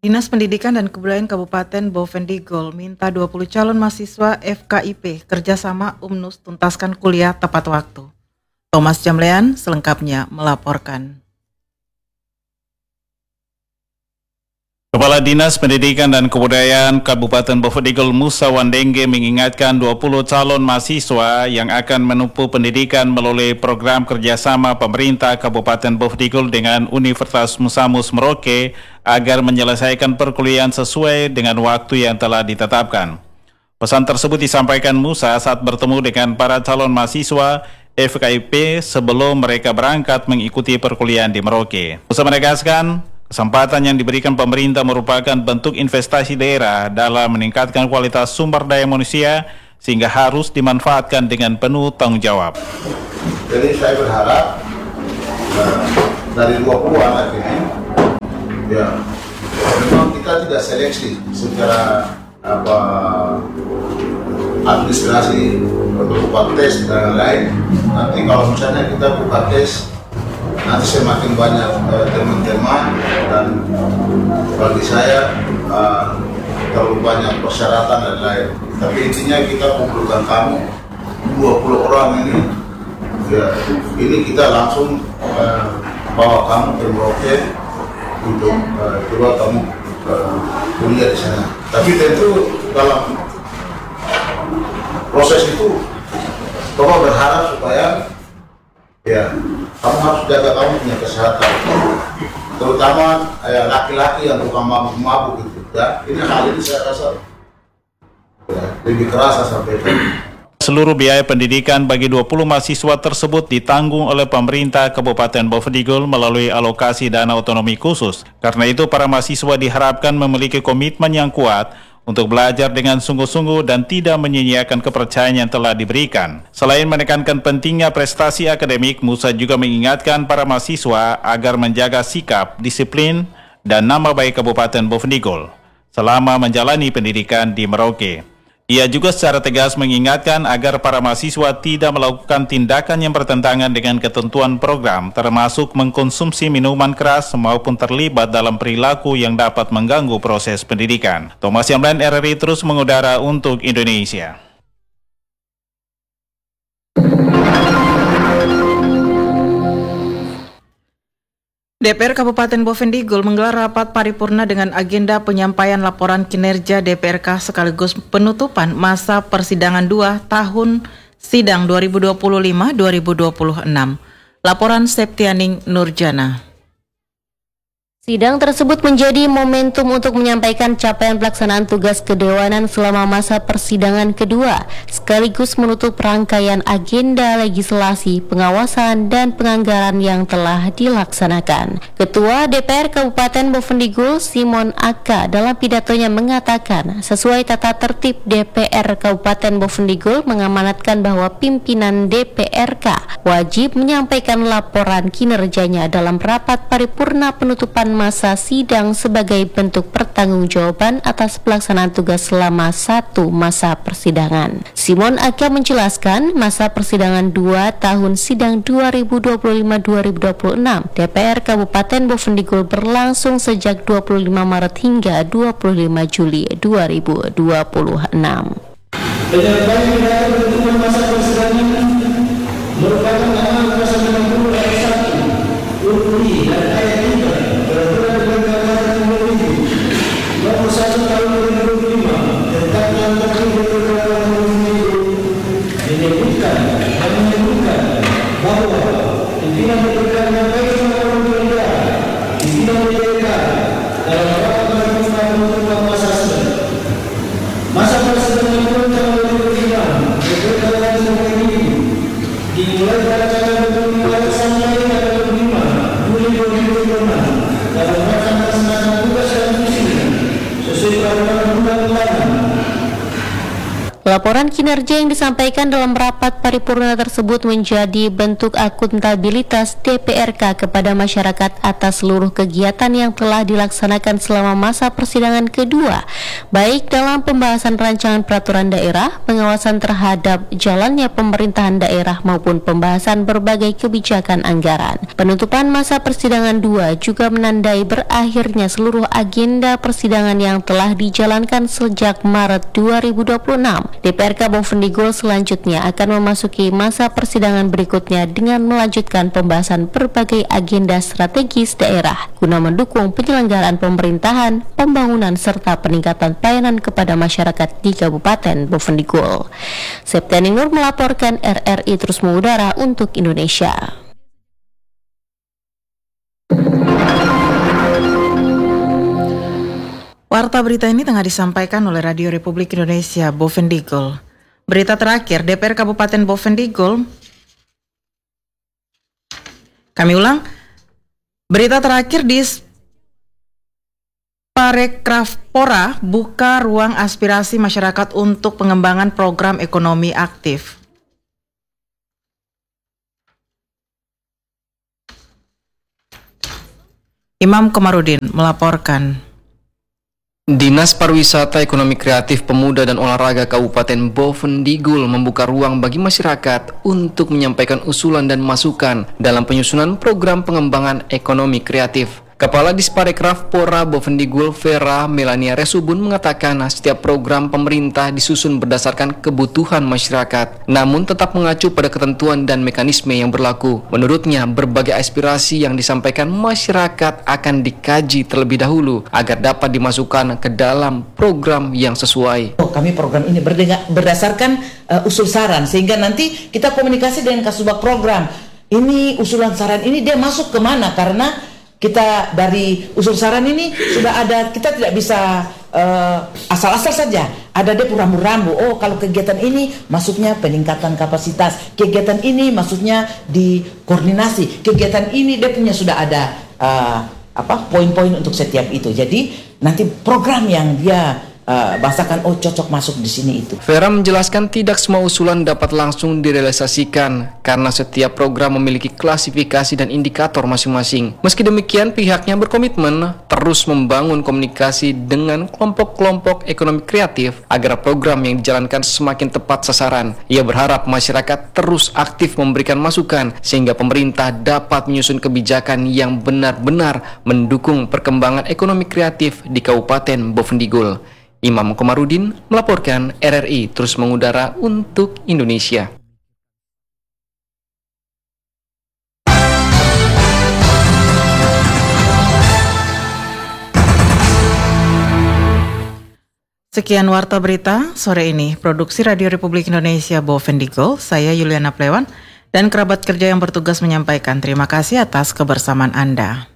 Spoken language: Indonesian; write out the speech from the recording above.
Dinas Pendidikan dan Kebudayaan Kabupaten Bovendigul minta 20 calon mahasiswa FKIP kerjasama UMNUS tuntaskan kuliah tepat waktu. Thomas Jamlean selengkapnya melaporkan. Kepala Dinas Pendidikan dan Kebudayaan Kabupaten Bovendigul Musa Wandenge mengingatkan 20 calon mahasiswa yang akan menempuh pendidikan melalui program kerjasama pemerintah Kabupaten Bovendigul dengan Universitas Musamus Merauke agar menyelesaikan perkuliahan sesuai dengan waktu yang telah ditetapkan. Pesan tersebut disampaikan Musa saat bertemu dengan para calon mahasiswa FKIP sebelum mereka berangkat mengikuti perkuliahan di Merauke. Musa menegaskan, kesempatan yang diberikan pemerintah merupakan bentuk investasi daerah dalam meningkatkan kualitas sumber daya manusia sehingga harus dimanfaatkan dengan penuh tanggung jawab. Jadi saya berharap dari 20 anak ini, ya memang kita tidak seleksi secara administrasi untuk buka tes dan lain. Nanti kalau misalnya kita buka tes, nanti semakin banyak teman-teman dan bagi saya terlalu banyak persyaratan dan lain. Tapi intinya kita kumpulkan kamu 20 orang ini, ya ini kita langsung bawa kamu ke Merauke untuk coba kamu kuliah di sana. Tapi tentu dalam proses itu Bapak berharap supaya ya kamu harus jaga kamu punya kesehatan, terutama laki-laki yang tukang mabuk itu. Ya, ini hal ini saya rasa ya, lebih keras saya sampaikan. Seluruh biaya pendidikan bagi 20 mahasiswa tersebut ditanggung oleh pemerintah Kabupaten Bovendigul melalui alokasi dana otonomi khusus. Karena itu, para mahasiswa diharapkan memiliki komitmen yang kuat untuk belajar dengan sungguh-sungguh dan tidak menyia-nyiakan kepercayaan yang telah diberikan. Selain menekankan pentingnya prestasi akademik, Musa juga mengingatkan para mahasiswa agar menjaga sikap, disiplin, dan nama baik Kabupaten Bovendigul selama menjalani pendidikan di Merauke. Ia juga secara tegas mengingatkan agar para mahasiswa tidak melakukan tindakan yang bertentangan dengan ketentuan program, termasuk mengkonsumsi minuman keras maupun terlibat dalam perilaku yang dapat mengganggu proses pendidikan. Thomas Jamlean, RRI terus mengudara untuk Indonesia. DPR Kabupaten Bovendigul menggelar rapat paripurna dengan agenda penyampaian laporan kinerja DPRK sekaligus penutupan masa persidangan 2 tahun sidang 2025-2026. Laporan Septianing Nurjana. Sidang tersebut menjadi momentum untuk menyampaikan capaian pelaksanaan tugas kedewanan selama masa persidangan kedua, sekaligus menutup rangkaian agenda legislasi, pengawasan, dan penganggaran yang telah dilaksanakan. Ketua DPR Kabupaten Bovendigul, Simon Aka, dalam pidatonya mengatakan, sesuai tata tertib DPR Kabupaten Bovendigul mengamanatkan bahwa pimpinan DPRK wajib menyampaikan laporan kinerjanya dalam rapat paripurna penutupan masa sidang sebagai bentuk pertanggungjawaban atas pelaksanaan tugas selama satu masa persidangan. Simon Aka menjelaskan masa persidangan 2 tahun sidang 2025-2026 DPR Kabupaten Bovendigul berlangsung sejak 25 Maret hingga 25 Juli 2026. Penyampaian data penutupan masa persidangan merupakan amal pasal 60 ayat 1 huruf I dan ayat 3 Peraturan Perundang-Undangan Nomor 1 Tahun 2025 tentang Peraturan Perundang-Undangan menyebutkan bahwa pimpinan DPR menyampaikan laporan kinerja di sidang DPR dalam rapat paripurna penutupan masa sidang. Masa persidangan pun tanggal 25 DPR ini dimulai pada tanggal 25 sampai tanggal 5 Juli 2026 dalam rangka melaksanakan tugas dan fungsinya sesuai peraturan perundang-undangan. Laporan kinerja yang disampaikan dalam rapat rapat paripurna tersebut menjadi bentuk akuntabilitas DPRK kepada masyarakat atas seluruh kegiatan yang telah dilaksanakan selama masa persidangan kedua, baik dalam pembahasan rancangan peraturan daerah, pengawasan terhadap jalannya pemerintahan daerah maupun pembahasan berbagai kebijakan anggaran. Penutupan masa persidangan 2 juga menandai berakhirnya seluruh agenda persidangan yang telah dijalankan sejak Maret 2026. DPRK Bovendigul selanjutnya akan memasuki masa persidangan berikutnya dengan melanjutkan pembahasan berbagai agenda strategis daerah guna mendukung penyelenggaraan pemerintahan, pembangunan serta peningkatan pelayanan kepada masyarakat di Kabupaten Bovendigul. Septiani Nur melaporkan, RRI terus mengudara untuk Indonesia. Warta berita ini tengah disampaikan oleh Radio Republik Indonesia Bovendigul. Berita terakhir, DPR Kabupaten Bovendigul. Kami ulang. Berita terakhir di Parekraf Pora buka ruang aspirasi masyarakat untuk pengembangan program ekonomi aktif. Imam Komarudin melaporkan. Dinas Pariwisata Ekonomi Kreatif Pemuda dan Olahraga Kabupaten Bovendigul membuka ruang bagi masyarakat untuk menyampaikan usulan dan masukan dalam penyusunan program pengembangan ekonomi kreatif. Kepala Disparekraf Pora Bovendigul Vera Melania Resubun mengatakan setiap program pemerintah disusun berdasarkan kebutuhan masyarakat, namun tetap mengacu pada ketentuan dan mekanisme yang berlaku. Menurutnya, berbagai aspirasi yang disampaikan masyarakat akan dikaji terlebih dahulu agar dapat dimasukkan ke dalam program yang sesuai. Kami program ini berdasarkan usul saran, sehingga nanti kita komunikasi dengan Kasubag program. Ini usulan saran ini dia masuk kemana, karena kita dari usul saran ini sudah ada, kita tidak bisa asal-asal saja. Ada dia rambu-rambu. Oh, kalau kegiatan ini masuknya peningkatan kapasitas, kegiatan ini masuknya di koordinasi, kegiatan ini dia punya sudah ada poin-poin untuk setiap itu. Jadi nanti program yang dia bahasakan, oh cocok masuk di sini itu. Vera menjelaskan tidak semua usulan dapat langsung direalisasikan karena setiap program memiliki klasifikasi dan indikator masing-masing. Meski demikian, pihaknya berkomitmen terus membangun komunikasi dengan kelompok-kelompok ekonomi kreatif agar program yang dijalankan semakin tepat sasaran. Ia berharap masyarakat terus aktif memberikan masukan sehingga pemerintah dapat menyusun kebijakan yang benar-benar mendukung perkembangan ekonomi kreatif di Kabupaten Bovendigul. Imam Komarudin melaporkan, RRI terus mengudara untuk Indonesia. Sekian warta berita sore ini. Produksi Radio Republik Indonesia Bovendigul, saya Yuliana Plewan dan kerabat kerja yang bertugas menyampaikan. Terima kasih atas kebersamaan Anda.